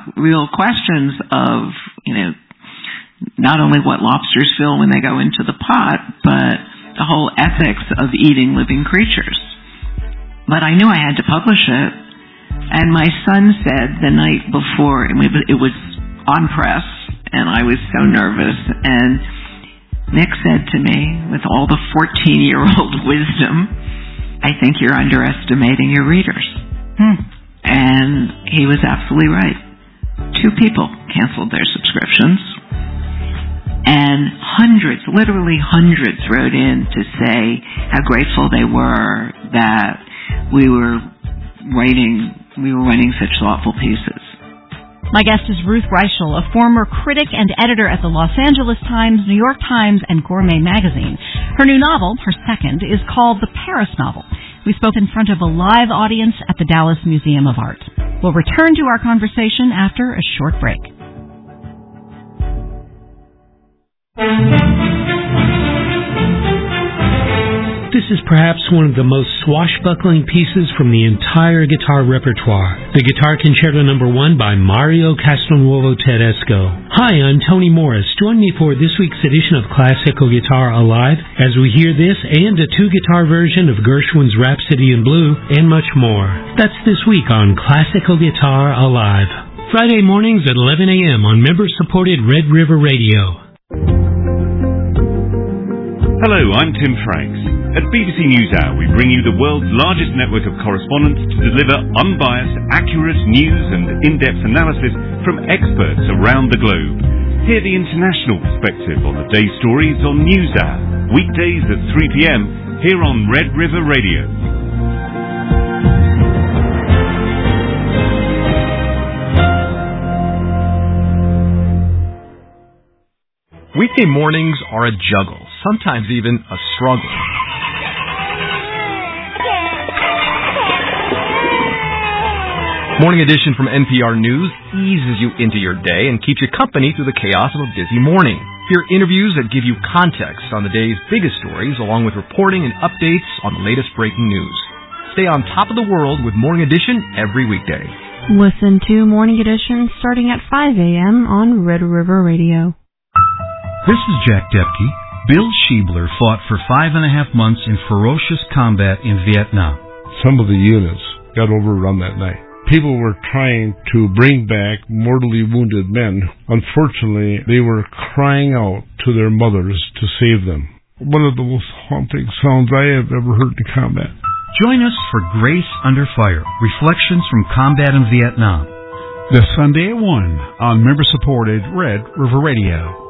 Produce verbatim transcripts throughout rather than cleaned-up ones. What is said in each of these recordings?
real questions of, you know, not only what lobsters feel when they go into the pot, but the whole ethics of eating living creatures. But I knew I had to publish it, and my son said the night before, it was on press, and I was so nervous, and Nick said to me, with all the fourteen-year-old wisdom, I think you're underestimating your readers. Hmm. And he was absolutely right. Two people canceled their subscriptions, and hundreds, literally hundreds, wrote in to say how grateful they were that we were writing, we were writing such thoughtful pieces. My guest is Ruth Reichl, a former critic and editor at the Los Angeles Times, New York Times, and Gourmet magazine. Her new novel, her second, is called The Paris Novel. We spoke in front of a live audience at the Dallas Museum of Art. We'll return to our conversation after a short break. This is perhaps one of the most swashbuckling pieces from the entire guitar repertoire. The Guitar Concerto Number One by Mario Castelnuovo Tedesco. Hi, I'm Tony Morris. Join me for this week's edition of Classical Guitar Alive as we hear this and a two-guitar version of Gershwin's Rhapsody in Blue and much more. That's this week on Classical Guitar Alive. Friday mornings at eleven a.m. on member-supported Red River Radio. Hello, I'm Tim Franks. At B B C NewsHour, we bring you the world's largest network of correspondents to deliver unbiased, accurate news and in-depth analysis from experts around the globe. Hear the international perspective on the day's stories on NewsHour, weekdays at three p.m. here on Red River Radio. Weekday mornings are a juggle, sometimes even a struggle. Morning Edition from N P R News eases you into your day and keeps you company through the chaos of a busy morning. Hear interviews that give you context on the day's biggest stories, along with reporting and updates on the latest breaking news. Stay on top of the world with Morning Edition every weekday. Listen to Morning Edition starting at five a.m. on Red River Radio. This is Jack Depke. Bill Schiebler fought for five and a half months in ferocious combat in Vietnam. Some of the units got overrun that night. People were trying to bring back mortally wounded men. Unfortunately, they were crying out to their mothers to save them. One of the most haunting sounds I have ever heard in combat. Join us for Grace Under Fire, Reflections from Combat in Vietnam. This Sunday at one on member-supported Red River Radio.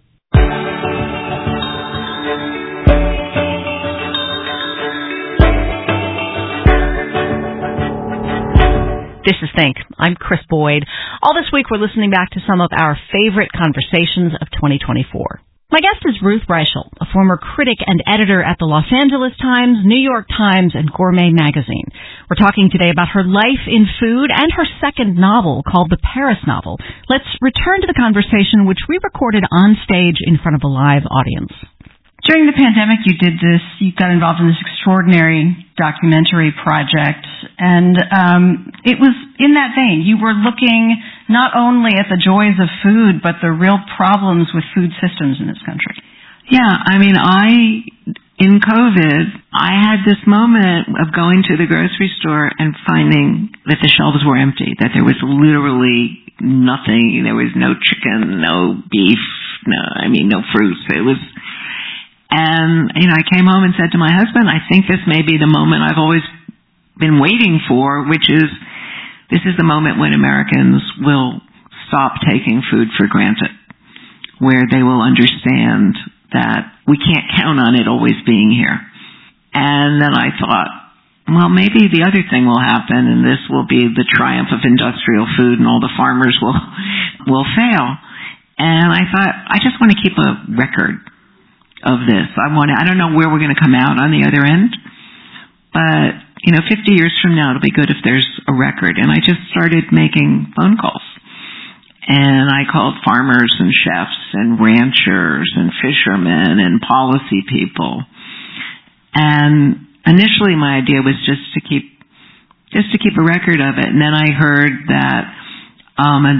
This is Think. I'm Chris Boyd. All this week we're listening back to some of our favorite conversations of twenty twenty-four. My guest is Ruth Reichl, a former critic and editor at the Los Angeles Times, New York Times, and Gourmet magazine. We're talking today about her life in food and her second novel called The Paris Novel. Let's return to the conversation which we recorded on stage in front of a live audience. During the pandemic, you did this, you got involved in this extraordinary documentary project, and um, it was in that vein. You were looking not only at the joys of food, but the real problems with food systems in this country. Yeah, I mean, I, in COVID, I had this moment of going to the grocery store and finding that the shelves were empty, that there was literally nothing. There was no chicken, no beef, no, I mean, no fruits. It was... And, you know, I came home and said to my husband, I think this may be the moment I've always been waiting for, which is, this is the moment when Americans will stop taking food for granted, where they will understand that we can't count on it always being here. And then I thought, well, maybe the other thing will happen, and this will be the triumph of industrial food, and all the farmers will, will fail. And I thought, I just want to keep a record of this. I want to, I don't know where we're going to come out on the other end, but, you know, fifty years from now, it'll be good if there's a record. And I just started making phone calls. And I called farmers and chefs and ranchers and fishermen and policy people. And initially my idea was just to keep, just to keep a record of it. And then I heard that, um, a